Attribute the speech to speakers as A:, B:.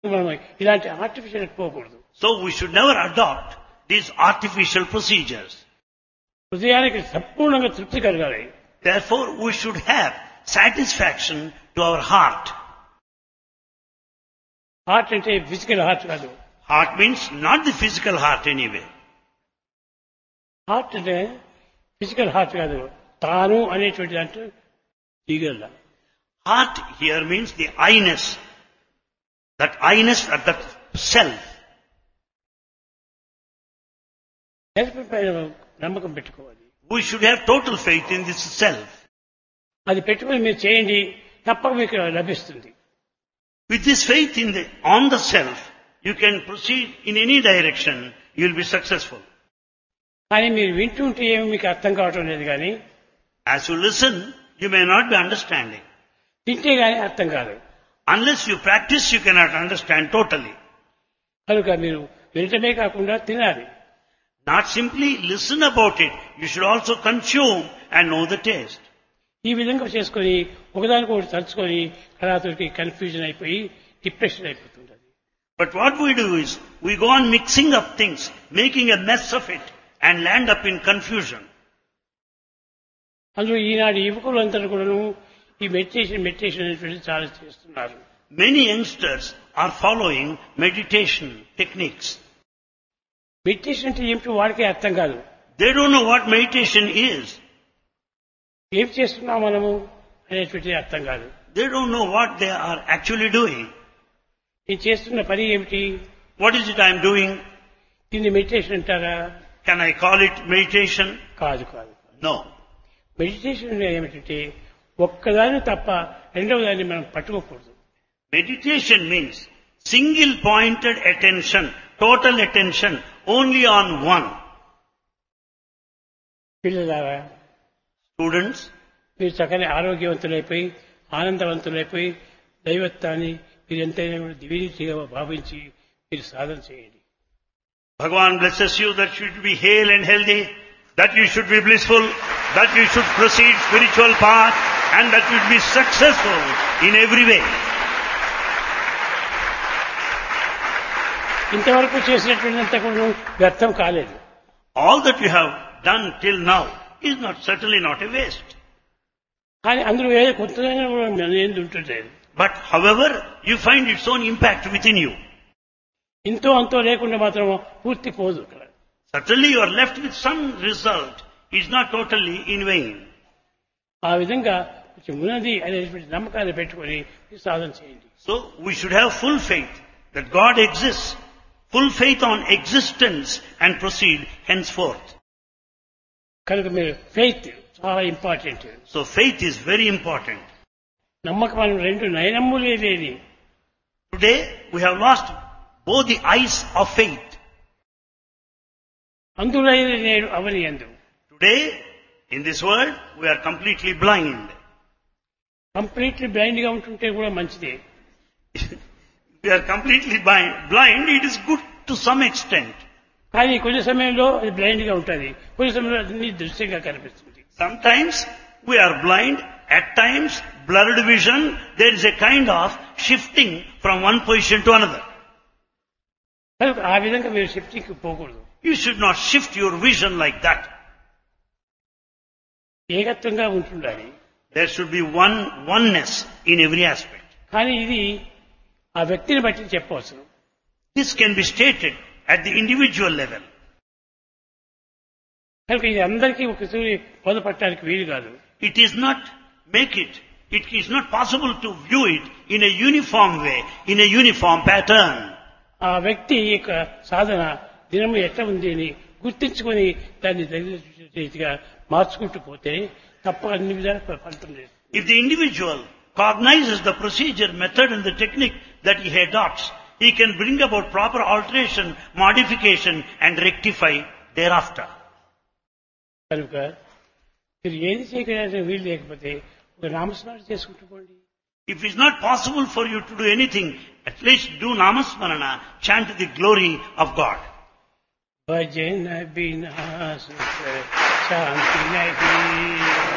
A: మనం ఇలాంటి ఆర్టిఫిషియల్ పోకూడదు.
B: So we should never adopt these artificial procedures.
A: హృదయానికి సంపూర్ణంగా తృప్తి కలగాలి.
B: Therefore, we should have satisfaction to our heart.
A: Heart అంటే ఫిజికల్ హార్ట్ కాదు.
B: Heart means not the physical heart anyway.
A: Heart అంటే ఫిజికల్ హార్ట్ కాదు, తాను అనేటువంటి దాంట్లో దిగల.
B: Heart here means the I-ness. That I-ness at that self.
A: Self పైన నమ్మకం పెట్టుకోవాలి.
B: We should have total faith in this self.
A: అది పెట్టుకుని మీరు చేయండి, తప్పక మీకు లభిస్తుంది.
B: With this faith on the self, you can proceed in any direction, you will be successful.
A: కానీ మీరు వింటుంటే ఏమి మీకు అర్థం కావటం లేదు. కానీ
B: As you listen, you may not be understanding.
A: తింటే కానీ అర్థం కాదు.
B: Unless you practice, you cannot understand totally.
A: కనుక మీరు వినటమే కాకుండా తినాలి.
B: Not simply listen about it, you should also consume and know the taste.
A: ఈ విధంగా చేసుకొని ఒకదానికొకటి తలుచుకొని కళాతోటి కన్ఫ్యూజన్ అయిపోయి డిప్రెషన్ అయిపోతుంది.
B: But what we do is, we go on mixing up things, making a mess of it, and land up in confusion.
A: అందులో ఈనాడు యువకులందరూ కూడాను ఈ మెడిటేషన్ అనేటువంటి చాలా చేస్తున్నారు.
B: Many youngsters are following meditation techniques.
A: Meditation అంటే ఏమిటో వాడికే అర్థం కాదు.
B: They don't know what meditation is.
A: ఏం చేస్తున్నాం మనము అనేటువంటిది అర్థం కాదు.
B: They don't know what they are actually doing.
A: ఈ చేస్తున్న పని ఏమిటి?
B: What is it I am doing?
A: దీన్ని మెడిటేషన్ అంటారా?
B: Can I call it meditation?
A: కాదు కాదు.
B: No.
A: మెడిటేషన్ ఏమిటంటే ఒక్కదాన్ని తప్ప రెండవ దాన్ని మనం పట్టుకోకూడదు.
B: Meditation means single pointed attention, total attention only on one.
A: పిల్లలారా,
B: Students,
A: మీరు చక్కని ఆరోగ్యవంతులైపోయి ఆనందవంతులైపోయి దైవత్వాన్ని మీరు ఎంతైనా దివ్యరీతిగా భావించి మీరు సాధన చేయండి.
B: Bhagavan blesses you that you should be hale and healthy, that you should be blissful, that you should proceed spiritual path, and that you should be successful in every way.
A: ఇంతవరకు చేసినటువంటిదంతా కూడా వ్యర్థం కాలేదు.
B: All that you have done till now is certainly not a waste.
A: కానీ అందులో ఏదో కొత్తదైనా కూడా ఏంది ఉంటుంది.
B: But however, you find its own impact within you.
A: ఇంతో అంతో లేకుండా మాత్రం పూర్తి పోదు.
B: Certainly you are left with some result. It's not totally in vain.
A: ఆ విధంగా ఉన్నది అనేటువంటి నమ్మకాన్ని పెట్టుకొని సాధన చేయండి.
B: So we should have full faith that God exists, full faith on existence, and proceed henceforth.
A: కనుక మీరు ఫెయిత్ చాలా important.
B: So faith is very important.
A: నమ్మకం రెండు నయనమ్ములే లేని.
B: Today we have lost both the eyes of faith.
A: అందులో నేను అవని అందు.
B: Today in this world we are completely blind.
A: Completely blind గా ఉంటుంటే కూడా మంచిదే.
B: We are completely blind. It is good to some extent.
A: కానీ కొన్ని సమయంలో అది బ్లైండ్ గా ఉంటుంది, కొన్ని సమయంలో అన్ని దృశ్యంగా కనిపిస్తుంది.
B: Sometimes we are blind, at times blurred vision. There is a kind of shifting from one position to another.
A: ఆ విధంగా మీరు షిఫ్టింగ్ పోకూడదు.
B: You should not shift your vision like that.
A: ఏకత్వంగా ఉంటుండాలి.
B: There should be oneness in every aspect.
A: కానీ ఇది ఆ వ్యక్తిని బట్టి చెప్పవచ్చు.
B: This can be stated at the individual level.
A: కనుక ఇది అందరికీ ఒకసారి బోధపడటానికి వీలు కాదు.
B: It is not possible to view it in a uniform way, in a uniform pattern.
A: ఆ వ్యక్తి యొక్క సాధన దినము ఎట్లా ఉంది అని గుర్తించుకొని దాన్ని రీతిగా మార్చుకుంటూ పోతే తప్ప అన్ని విధాలు ఫలితం లేదు.
B: If the individual cognizes the procedure, method and the technique that he adopts, he can bring about proper alteration, modification and rectify thereafter.
A: కనుక మీరు ఏది చేయడానికి వీలు లేకపోతే ఒక నామస్మరణ చేసుకుంటూ పోండి.
B: If it is not possible for you to do anything, at least do namasmarana, chant the glory of God.
A: भजन बिना सुख शांति नहीं.